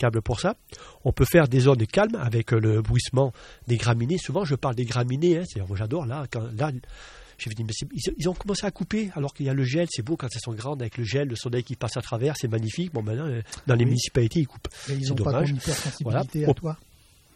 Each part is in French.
impeccable pour ça. On peut faire des zones calmes avec le bruissement des graminées. Souvent, je parle des graminées, c'est-à-dire, j'adore, je me dis, mais ils ont commencé à couper alors qu'il y a le gel, c'est beau quand elles sont grandes avec le gel, le soleil qui passe à travers, c'est magnifique. Bon, maintenant, dans les municipalités, ils coupent. Mais ils n'ont pas ton hypersensibilité à toi. Pardon ?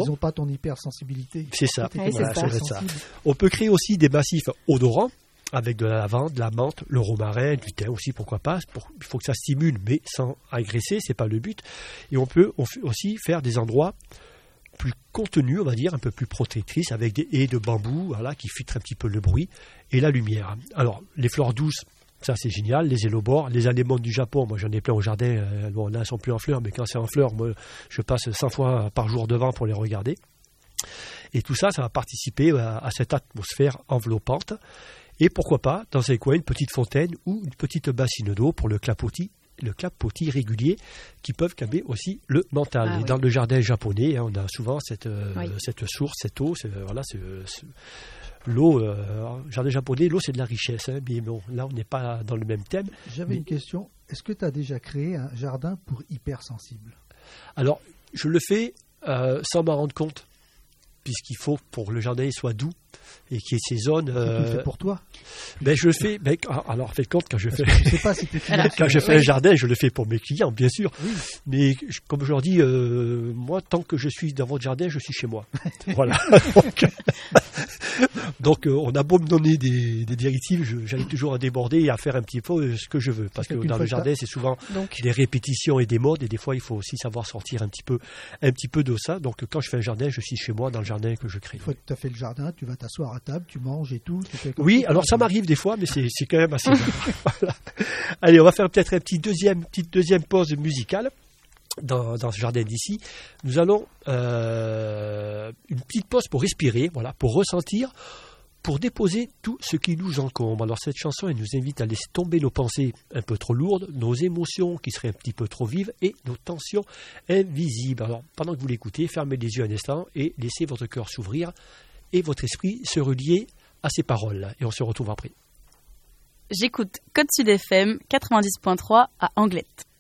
Ils n'ont pas ton hypersensibilité. C'est ça. C'est ça. On peut créer aussi des massifs odorants avec de la lavande, de la menthe, le romarin, du thym aussi, pourquoi pas. Il faut que ça stimule, mais sans agresser, c'est pas le but. Et on peut aussi faire des endroits plus contenus, on va dire, un peu plus protectrices, avec des haies de bambou, qui filtrent un petit peu le bruit et la lumière. Alors, les fleurs douces, ça c'est génial, les hellebores, les anémones du Japon, moi j'en ai plein au jardin, là elles ne sont plus en fleurs, mais quand c'est en fleurs, moi je passe 100 fois par jour devant pour les regarder. Et tout ça, ça va participer à cette atmosphère enveloppante. Et pourquoi pas, dans un coin, une petite fontaine ou une petite bassine d'eau pour le clapotis régulier qui peuvent calmer aussi le mental. Dans le jardin japonais, on a souvent cette source, cette eau, l'eau, jardin japonais, l'eau c'est de la richesse, mais bon, là on n'est pas dans le même thème. J'avais une question, est-ce que tu as déjà créé un jardin pour hypersensibles ? Alors, je le fais sans m'en rendre compte, puisqu'il faut pour le jardin soit doux et qu'il y ait ces zones. Tu le fais pour toi ? Je le fais. Alors, faites compte quand je fais. Je sais pas si quand je fais un jardin, je le fais pour mes clients, bien sûr. Oui. Mais comme je leur dis, moi, tant que je suis dans votre jardin, je suis chez moi. Voilà. Donc, on a beau me donner des directives, j'arrive toujours à déborder et à faire un petit peu ce que je veux. Parce que dans le jardin, c'est souvent des répétitions et des modes. Et des fois, il faut aussi savoir sortir un petit peu de ça. Donc, quand je fais un jardin, je suis chez moi dans le jardin que je crée. Une fois que tu as fait le jardin, tu vas t'asseoir à table, tu manges et tout. Oui, alors ça m'arrive des fois, mais c'est quand même assez bien. Voilà. Allez, on va faire peut-être une petite deuxième pause musicale dans ce jardin d'ici. Nous allons une petite pause pour respirer, pour ressentir, pour déposer tout ce qui nous encombre. Alors cette chanson, elle nous invite à laisser tomber nos pensées un peu trop lourdes, nos émotions qui seraient un petit peu trop vives et nos tensions invisibles. Alors pendant que vous l'écoutez, fermez les yeux un instant et laissez votre cœur s'ouvrir et votre esprit se relier à ces paroles. Et on se retrouve après. J'écoute Côte Sud FM 90.3 à Anglette.